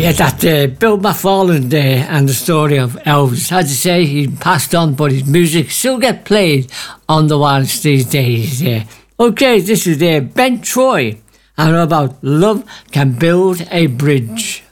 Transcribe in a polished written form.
Yeah, that Bill McFarland and the story of Elvis. As I say, he passed on, but his music still get played on the wireless these days. Okay, this is Ben Troy, and about Love Can Build a Bridge.